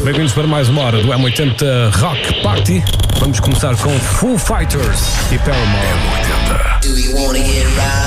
Bem-vindos para mais uma hora do M80 Rock Party. Vamos começar com Foo Fighters e Paramore. M80. Do you wanna get right?